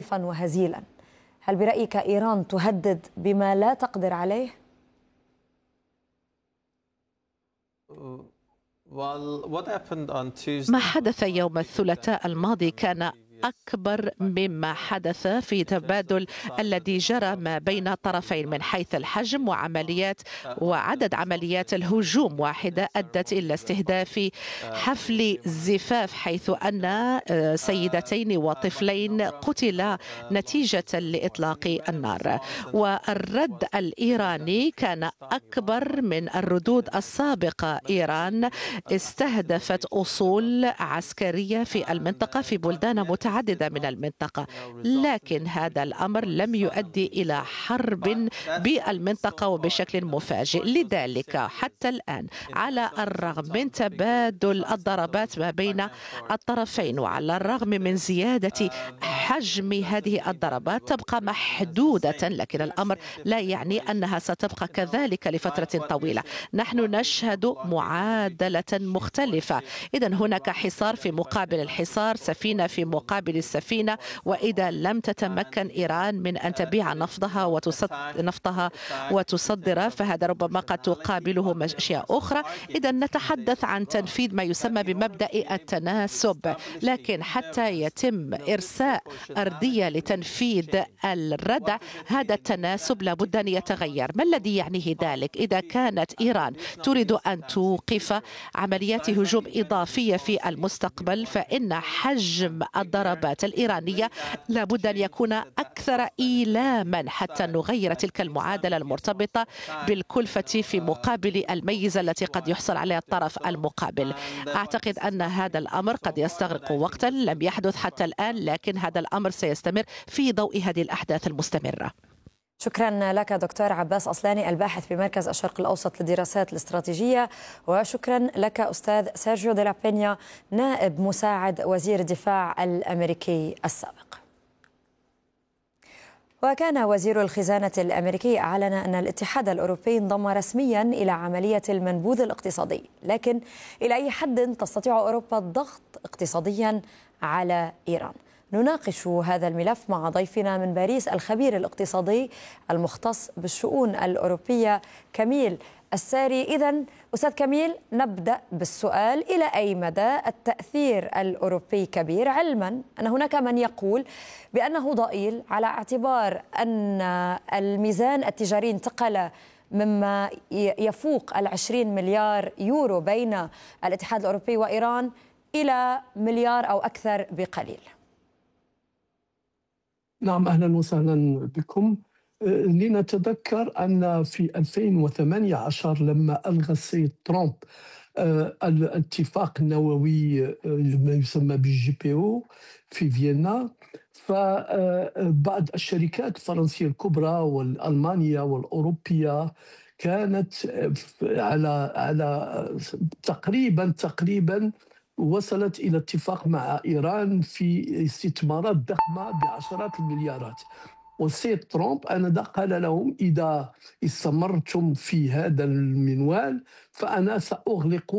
عنيفا وهزيلا. هل برأيك إيران تهدد بما لا تقدر عليه؟ ما حدث يوم الثلاثاء الماضي كان أكبر مما حدث في تبادل الذي جرى ما بين الطرفين من حيث الحجم وعمليات وعدد عمليات الهجوم واحدة أدت إلى استهداف حفل زفاف، حيث أن سيدتين وطفلين قتلا نتيجة لإطلاق النار. والرد الإيراني كان أكبر من الردود السابقة. إيران استهدفت أصول عسكرية في المنطقة في بلدان متعددة من المنطقة، لكن هذا الأمر لم يؤدي إلى حرب بالمنطقة وبشكل مفاجئ. لذلك حتى الآن على الرغم من تبادل الضربات ما بين الطرفين وعلى الرغم من زيادة حجم هذه الضربات تبقى محدودة، لكن الأمر لا يعني أنها ستبقى كذلك لفترة طويلة. نحن نشهد معادلة مختلفة. إذا هناك حصار في مقابل الحصار، سفينة في مقابل السفينة، وإذا لم تتمكن إيران من أن تبيع نفطها وتصدر فهذا ربما قد تقابله أشياء أخرى. إذا نتحدث عن تنفيذ ما يسمى بمبدأ التناسب، لكن حتى يتم إرساء أرضية لتنفيذ الردع هذا التناسب لابد أن يتغير. ما الذي يعنيه ذلك؟ إذا كانت إيران تريد أن توقف عمليات هجوم إضافية في المستقبل، فإن حجم الضربات الإيرانية لابد أن يكون أكثر إيلاما حتى نغير تلك المعادلة المرتبطة بالكلفة في مقابل الميزة التي قد يحصل عليها الطرف المقابل. أعتقد أن هذا الأمر قد يستغرق وقتا لم يحدث حتى الآن، لكن هذا الأمر سيستمر في ضوء هذه الأحداث المستمرة. شكرا لك دكتور عباس أصلاني، الباحث بمركز الشرق الأوسط للدراسات الاستراتيجية، وشكرا لك أستاذ سيرجيو دي لا بينيا، نائب مساعد وزير الدفاع الأمريكي السابق. وكان وزير الخزانة الأمريكي أعلن أن الاتحاد الأوروبي انضم رسميا إلى عملية المنبوذ الاقتصادي، لكن إلى أي حد تستطيع أوروبا الضغط اقتصاديا على إيران؟ نناقش هذا الملف مع ضيفنا من باريس الخبير الاقتصادي المختص بالشؤون الأوروبية كميل الساري. إذن أستاذ كميل، نبدأ بالسؤال: إلى أي مدى التأثير الأوروبي كبير، علما أن هناك من يقول بأنه ضئيل، على اعتبار أن الميزان التجاري انتقل مما يفوق 20 مليار يورو بين الاتحاد الأوروبي وإيران إلى مليار أو أكثر بقليل؟ نعم، أهلا وسهلا بكم. لنتذكر أن في 2018 لما ألغى السيد ترامب الاتفاق النووي ما يسمى بالGPO في فيينا، فبعض الشركات الفرنسية الكبرى والألمانية والأوروبية كانت على تقريبا وصلت إلى اتفاق مع إيران في استثمارات ضخمة بعشرات المليارات. والسيد ترامب آنذاك قال لهم: إذا استمرتم في هذا المنوال فأنا سأغلق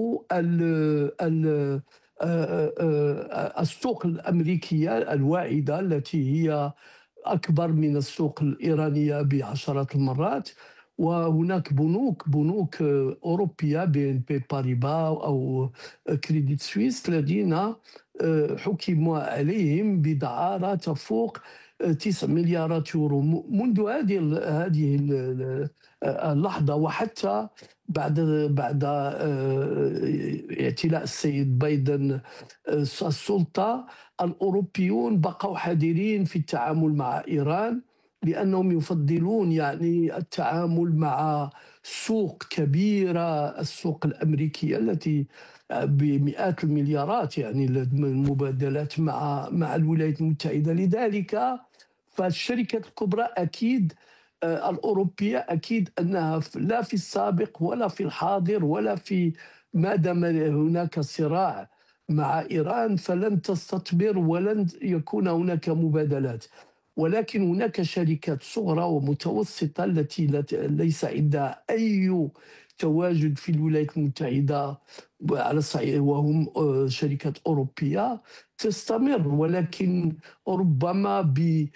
السوق الأمريكية الواعدة التي هي أكبر من السوق الإيرانية بعشرات المرات. وهناك بنوك أوروبية BNP Paribas أو كريديت سويس الذين حكم عليهم بدعارة تفوق 9 مليارات يورو منذ هذه اللحظة. وحتى بعد اعتلاء السيد بايدن السلطة، الأوروبيون بقوا حذرين في التعامل مع إيران، لأنهم يفضلون يعني التعامل مع سوق كبيرة، السوق الأمريكية التي بمئات المليارات، يعني المبادلات مع الولايات المتحدة. لذلك فالشركات الكبرى أكيد الأوروبية أكيد أنها لا في السابق ولا في الحاضر ولا في ما دام هناك صراع مع إيران فلن تستثمر ولن يكون هناك مبادلات. ولكن هناك شركات صغرى ومتوسطة التي ليس عندها أي تواجد في الولايات المتحدة على الصعيد، وهم شركات أوروبية تستمر، ولكن ربما